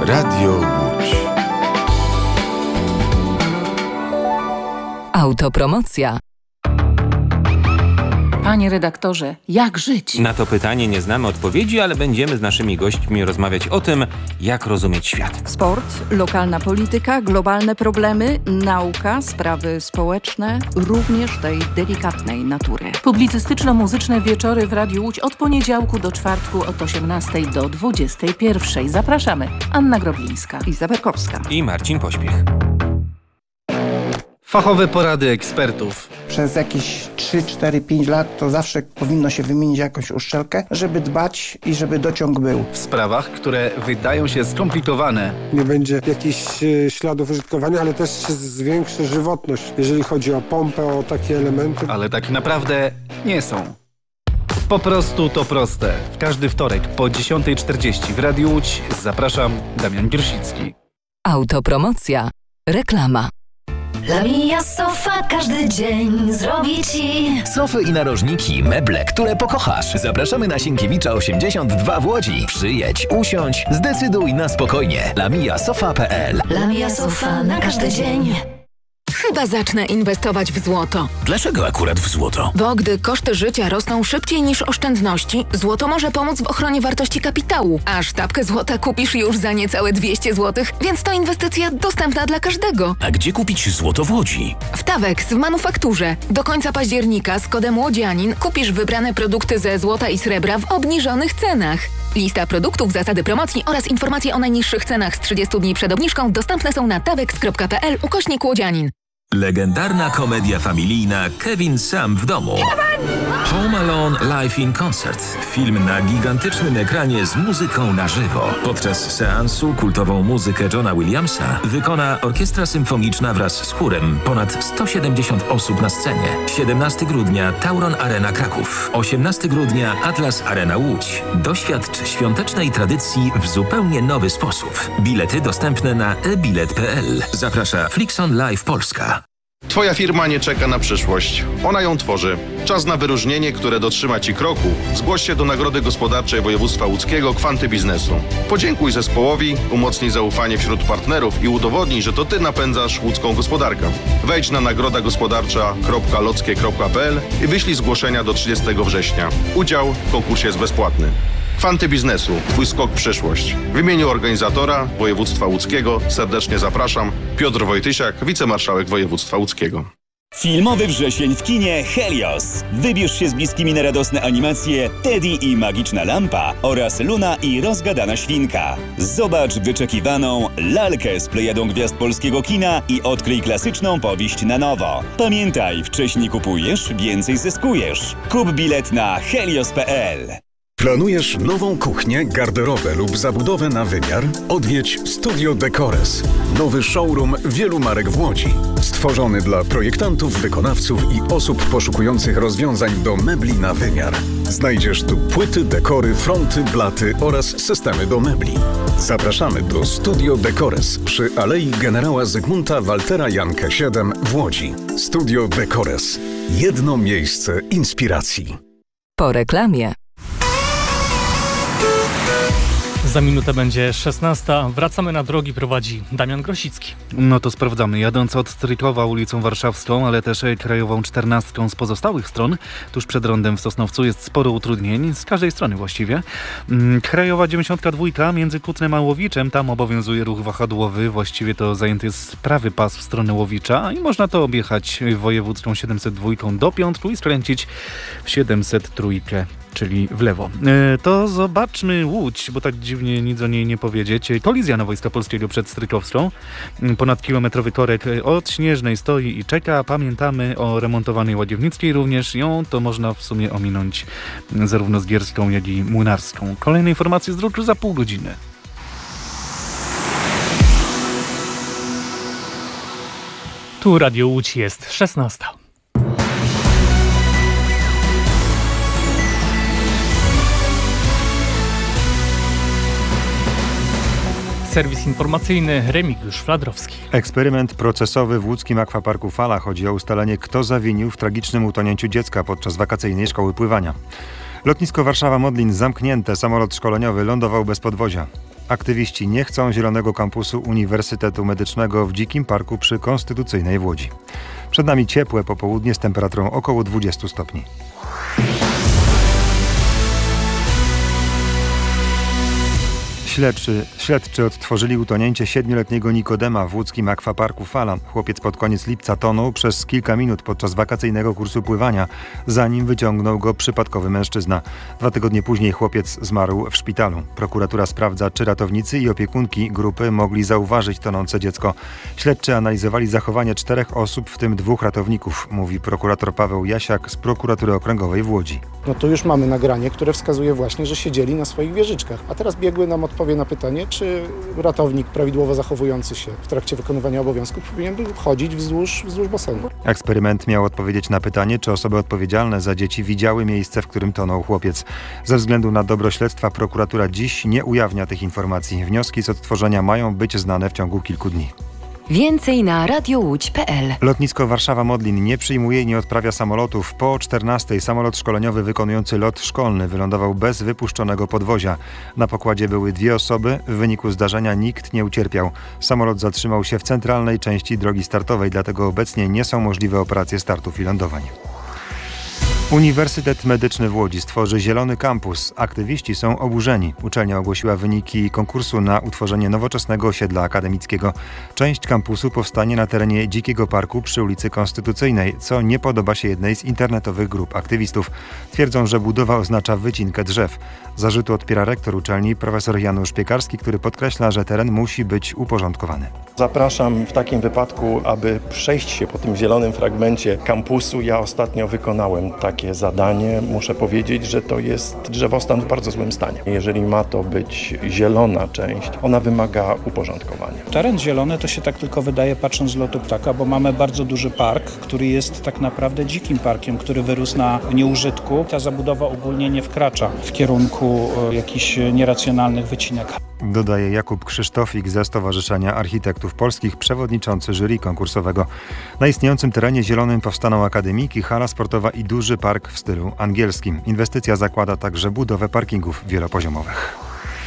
Radio Łódź. Autopromocja. Panie redaktorze, jak żyć? Na to pytanie nie znamy odpowiedzi, ale będziemy z naszymi gośćmi rozmawiać o tym, jak rozumieć świat. Sport, lokalna polityka, globalne problemy, nauka, sprawy społeczne, również tej delikatnej natury. Publicystyczno-muzyczne wieczory w Radiu Łódź od poniedziałku do czwartku od 18 do 21. Zapraszamy. Anna Groblińska, Iza Berkowska i Marcin Pośpiech. Fachowe porady ekspertów. Przez jakieś 3, 4, 5 lat to zawsze powinno się wymienić jakąś uszczelkę, żeby dbać i żeby dociąg był. W sprawach, które wydają się skomplikowane. Nie będzie jakichś śladów użytkowania, ale też się zwiększy żywotność, jeżeli chodzi o pompę, o takie elementy. Ale tak naprawdę nie są. Po prostu to proste. W każdy wtorek po 10:40 w Radiu Łódź zapraszam, Damian Giersicki. Autopromocja. Reklama. Lamia Sofa każdy dzień zrobi Ci sofy i narożniki, meble, które pokochasz. Zapraszamy na Sienkiewicza 82 w Łodzi. Przyjedź, usiądź, zdecyduj na spokojnie. lamiasofa.pl. Lamia Sofa na każdy dzień. Chyba zacznę inwestować w złoto. Dlaczego akurat w złoto? Bo gdy koszty życia rosną szybciej niż oszczędności, złoto może pomóc w ochronie wartości kapitału. A sztabkę złota kupisz już za niecałe 200 zł, więc to inwestycja dostępna dla każdego. A gdzie kupić złoto w Łodzi? W Tawex w manufakturze. Do końca października z kodem Łodzianin kupisz wybrane produkty ze złota i srebra w obniżonych cenach. Lista produktów, zasady promocji oraz informacje o najniższych cenach z 30 dni przed obniżką dostępne są na tawex.pl/Łodzianin. Legendarna komedia familijna Kevin sam w domu. Home Alone Live in Concert. Film na gigantycznym ekranie z muzyką na żywo. Podczas seansu kultową muzykę Johna Williamsa wykona orkiestra symfoniczna wraz z chórem. Ponad 170 osób na scenie. 17 grudnia Tauron Arena Kraków. 18 grudnia Atlas Arena Łódź. Doświadcz świątecznej tradycji w zupełnie nowy sposób. Bilety dostępne na ebilet.pl. Zaprasza Flixon Live Polska. Twoja firma nie czeka na przyszłość. Ona ją tworzy. Czas na wyróżnienie, które dotrzyma Ci kroku. Zgłoś się do Nagrody Gospodarczej Województwa Łódzkiego Kwanty Biznesu. Podziękuj zespołowi, umocnij zaufanie wśród partnerów i udowodnij, że to Ty napędzasz łódzką gospodarkę. Wejdź na nagrodagospodarcza.lockie.pl i wyślij zgłoszenia do 30 września. Udział w konkursie jest bezpłatny. Kwanty Biznesu. Twój skok w przyszłość. W imieniu organizatora Województwa Łódzkiego serdecznie zapraszam. Piotr Wojtysiak, wicemarszałek Województwa Łódzkiego. Filmowy wrzesień w kinie Helios. Wybierz się z bliskimi na radosne animacje Teddy i Magiczna Lampa oraz Luna i Rozgadana Świnka. Zobacz wyczekiwaną lalkę z plejadą gwiazd polskiego kina i odkryj klasyczną powieść na nowo. Pamiętaj, wcześniej kupujesz, więcej zyskujesz. Kup bilet na helios.pl. Planujesz nową kuchnię, garderobę lub zabudowę na wymiar? Odwiedź Studio Decores. Nowy showroom wielu marek w Łodzi. Stworzony dla projektantów, wykonawców i osób poszukujących rozwiązań do mebli na wymiar. Znajdziesz tu płyty, dekory, fronty, blaty oraz systemy do mebli. Zapraszamy do Studio Decores przy Alei Generała Zygmunta Waltera Jankę 7 w Łodzi. Studio Decores. Jedno miejsce inspiracji. Po reklamie. Za minutę będzie 16. Wracamy na drogi, prowadzi Damian Grosicki. No to sprawdzamy. Jadąc od Strykowa ulicą Warszawską, ale też krajową 14 z pozostałych stron, tuż przed rondem w Sosnowcu jest sporo utrudnień, z każdej strony właściwie. Krajowa 92 między Kutnem a Łowiczem, tam obowiązuje ruch wahadłowy, właściwie to zajęty jest prawy pas w stronę Łowicza i można to objechać wojewódzką 702 do Piątku i skręcić w 703. Czyli w lewo. To zobaczmy Łódź, bo tak dziwnie nic o niej nie powiedzieć. Kolizja na Wojska Polskiego przed Strykowską. Ponadkilometrowy korek od Śnieżnej stoi i czeka. Pamiętamy o remontowanej Łagiewnickiej również. Ją to można w sumie ominąć zarówno Zgierską, jak i Młynarską. Kolejne informacje z dróg za pół godziny. Tu Radio Łódź jest 16. Serwis informacyjny, Remigiusz Fladrowski. Eksperyment procesowy w łódzkim akwaparku Fala. Chodzi o ustalenie, kto zawinił w tragicznym utonięciu dziecka podczas wakacyjnej szkoły pływania. Lotnisko Warszawa-Modlin zamknięte. Samolot szkoleniowy lądował bez podwozia. Aktywiści nie chcą zielonego kampusu Uniwersytetu Medycznego w Dzikim Parku przy Konstytucyjnej w Łodzi. Przed nami ciepłe popołudnie z temperaturą około 20 stopni. Śledczy odtworzyli utonięcie 7-letniego Nikodema w łódzkim akwaparku Fala. Chłopiec pod koniec lipca tonął przez kilka minut podczas wakacyjnego kursu pływania, zanim wyciągnął go przypadkowy mężczyzna. 2 tygodnie później chłopiec zmarł w szpitalu. Prokuratura sprawdza, czy ratownicy i opiekunki grupy mogli zauważyć tonące dziecko. Śledczy analizowali zachowanie 4 osób, w tym 2 ratowników, mówi prokurator Paweł Jasiak z Prokuratury Okręgowej w Łodzi. No to już mamy nagranie, które wskazuje właśnie, że siedzieli na swoich wieżyczkach. A teraz biegły nam odpowie na pytanie, czy ratownik prawidłowo zachowujący się w trakcie wykonywania obowiązków powinien był chodzić wzdłuż basenu. Eksperyment miał odpowiedzieć na pytanie, czy osoby odpowiedzialne za dzieci widziały miejsce, w którym tonął chłopiec. Ze względu na dobro śledztwa prokuratura dziś nie ujawnia tych informacji. Wnioski z odtworzenia mają być znane w ciągu kilku dni. Więcej na radiołódź.pl. Lotnisko Warszawa-Modlin nie przyjmuje i nie odprawia samolotów. Po 14:00 samolot szkoleniowy wykonujący lot szkolny wylądował bez wypuszczonego podwozia. Na pokładzie były 2 osoby. W wyniku zdarzenia nikt nie ucierpiał. Samolot zatrzymał się w centralnej części drogi startowej, dlatego obecnie nie są możliwe operacje startów i lądowań. Uniwersytet Medyczny w Łodzi stworzy zielony kampus. Aktywiści są oburzeni. Uczelnia ogłosiła wyniki konkursu na utworzenie nowoczesnego osiedla akademickiego. Część kampusu powstanie na terenie Dzikiego Parku przy ulicy Konstytucyjnej, co nie podoba się jednej z internetowych grup aktywistów. Twierdzą, że budowa oznacza wycinkę drzew. Zarzutu odpiera rektor uczelni profesor Janusz Piekarski, który podkreśla, że teren musi być uporządkowany. Zapraszam w takim wypadku, aby przejść się po tym zielonym fragmencie kampusu. Ja ostatnio wykonałem takie zadanie. Muszę powiedzieć, że to jest drzewostan w bardzo złym stanie. Jeżeli ma to być zielona część, ona wymaga uporządkowania. Teren zielony to się tak tylko wydaje patrząc z lotu ptaka, bo mamy bardzo duży park, który jest tak naprawdę dzikim parkiem, który wyrósł na nieużytku. Ta zabudowa ogólnie nie wkracza w kierunku jakichś nieracjonalnych wycinek. Dodaje Jakub Krzysztofik ze Stowarzyszenia Architektów Polskich, przewodniczący jury konkursowego. Na istniejącym terenie zielonym powstaną akademiki, hala sportowa i duży park w stylu angielskim. Inwestycja zakłada także budowę parkingów wielopoziomowych.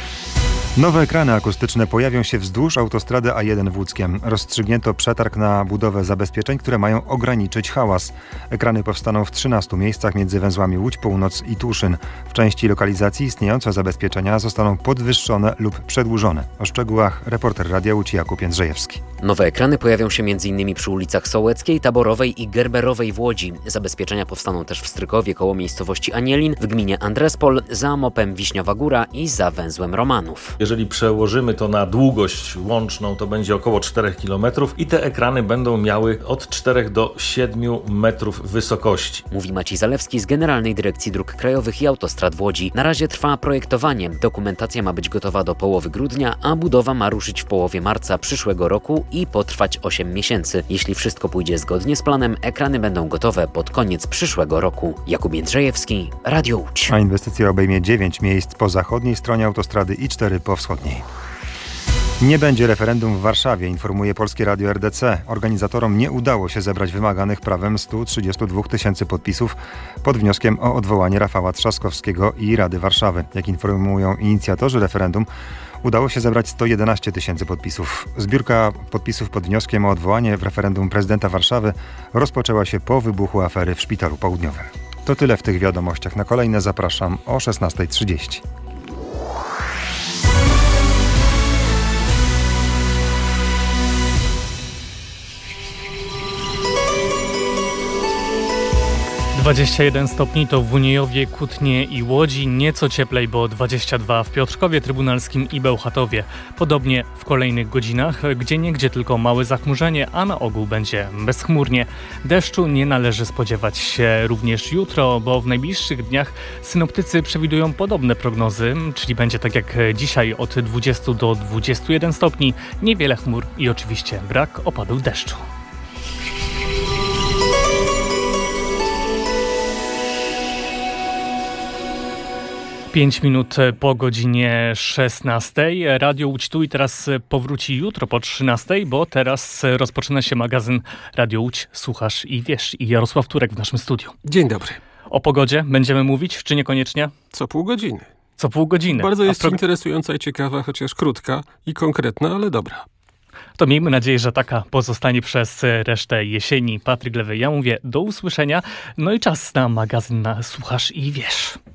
Nowe ekrany akustyczne pojawią się wzdłuż autostrady A1 w Łódzkiem. Rozstrzygnięto przetarg na budowę zabezpieczeń, które mają ograniczyć hałas. Ekrany powstaną w 13 miejscach między węzłami Łódź Północ i Tuszyn. W części lokalizacji istniejące zabezpieczenia zostaną podwyższone lub przedłużone. O szczegółach reporter Radia Łódź Jakub Jędrzejewski. Nowe ekrany pojawią się m.in. przy ulicach Sołeckiej, Taborowej i Gerberowej w Łodzi. Zabezpieczenia powstaną też w Strykowie koło miejscowości Anielin, w gminie Andrespol, za Mopem Wiśniowa Góra i za węzłem Romanów. Jeżeli przełożymy to na długość łączną, to będzie około 4 km i te ekrany będą miały od 4 do 7 metrów wysokości. Mówi Maciej Zalewski z Generalnej Dyrekcji Dróg Krajowych i Autostrad w Łodzi. Na razie trwa projektowanie. Dokumentacja ma być gotowa do połowy grudnia, a budowa ma ruszyć w połowie marca przyszłego roku i potrwać 8 miesięcy. Jeśli wszystko pójdzie zgodnie z planem, ekrany będą gotowe pod koniec przyszłego roku. Jakub Jędrzejewski, Radio Łódź. A inwestycja obejmie 9 miejsc po zachodniej stronie autostrady i 4 po wschodniej. Nie będzie referendum w Warszawie, informuje Polskie Radio RDC. Organizatorom nie udało się zebrać wymaganych prawem 132 000 podpisów pod wnioskiem o odwołanie Rafała Trzaskowskiego i Rady Warszawy. Jak informują inicjatorzy referendum, udało się zebrać 111 000 podpisów. Zbiórka podpisów pod wnioskiem o odwołanie w referendum prezydenta Warszawy rozpoczęła się po wybuchu afery w Szpitalu Południowym. To tyle w tych wiadomościach. Na kolejne zapraszam o 16:30. - 21 stopni to w Uniejowie, Kutnie i Łodzi, nieco cieplej, bo 22 w Piotrkowie Trybunalskim i Bełchatowie. Podobnie w kolejnych godzinach, gdzieniegdzie tylko małe zachmurzenie, a na ogół będzie bezchmurnie. Deszczu nie należy spodziewać się również jutro, bo w najbliższych dniach synoptycy przewidują podobne prognozy, czyli będzie tak jak dzisiaj od 20 do 21 stopni, niewiele chmur i oczywiście brak opadów deszczu. 5 minut po godzinie 16. Radio Łódź tu i teraz powróci jutro po 13, bo teraz rozpoczyna się magazyn Radio Łódź Słuchasz i Wiesz. I Jarosław Turek w naszym studiu. Dzień dobry. O pogodzie będziemy mówić, czy niekoniecznie? Co pół godziny. Co pół godziny. Bardzo jest interesująca i ciekawa, chociaż krótka i konkretna, ale dobra. To miejmy nadzieję, że taka pozostanie przez resztę jesieni. Patryk Lewy, ja mówię do usłyszenia. No i czas na magazyn na Słuchasz i Wiesz.